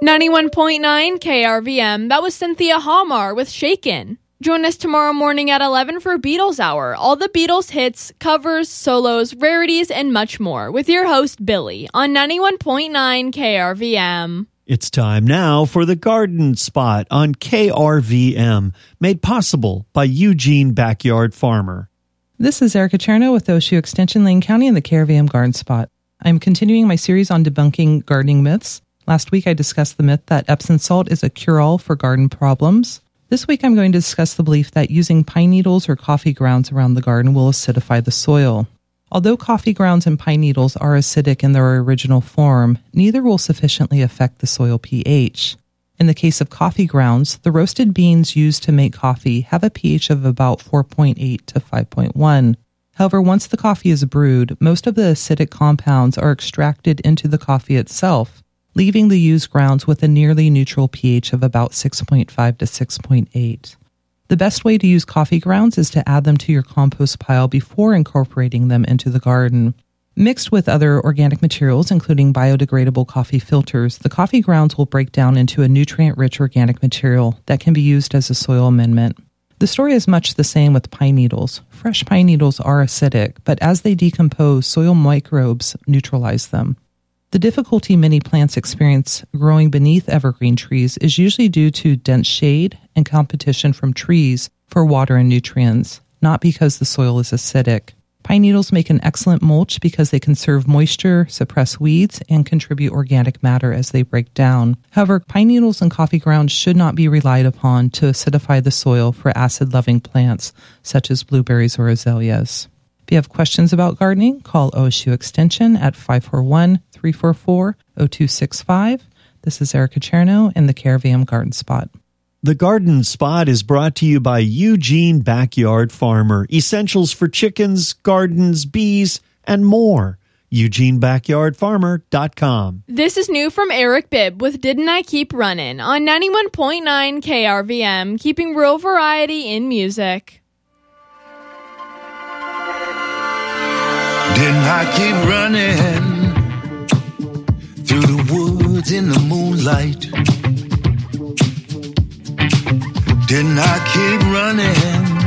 91.9 KRVM, that was Cynthia Hallmar with Shaken. Join us tomorrow morning at 11 for Beatles Hour. All the Beatles hits, covers, solos, rarities, and much more with your host, Billy, on 91.9 KRVM. It's time now for the Garden Spot on KRVM, made possible by Eugene Backyard Farmer. This is Erica Cherno with Oshu Extension, Lane County, and the KRVM Garden Spot. I'm continuing my series on debunking gardening myths. Last week I discussed the myth that Epsom salt is a cure-all for garden problems. This week I'm going to discuss the belief that using pine needles or coffee grounds around the garden will acidify the soil. Although coffee grounds and pine needles are acidic in their original form, neither will sufficiently affect the soil pH. In the case of coffee grounds, the roasted beans used to make coffee have a pH of about 4.8 to 5.1. However, once the coffee is brewed, most of the acidic compounds are extracted into the coffee itself, leaving the used grounds with a nearly neutral pH of about 6.5 to 6.8. The best way to use coffee grounds is to add them to your compost pile before incorporating them into the garden. Mixed with other organic materials, including biodegradable coffee filters, the coffee grounds will break down into a nutrient-rich organic material that can be used as a soil amendment. The story is much the same with pine needles. Fresh pine needles are acidic, but as they decompose, soil microbes neutralize them. The difficulty many plants experience growing beneath evergreen trees is usually due to dense shade and competition from trees for water and nutrients, not because the soil is acidic. Pine needles make an excellent mulch because they conserve moisture, suppress weeds, and contribute organic matter as they break down. However, pine needles and coffee grounds should not be relied upon to acidify the soil for acid-loving plants such as blueberries or azaleas. If you have questions about gardening, call OSU Extension at 541-344-0265. This is Erica Cherno in the KRVM Garden Spot. The Garden Spot is brought to you by Eugene Backyard Farmer. Essentials for chickens, gardens, bees, and more. EugeneBackyardFarmer.com. This is new from Eric Bibb with Didn't I Keep Runnin' on 91.9 KRVM, keeping real variety in music. Didn't I keep running through the woods in the moonlight? Didn't I keep running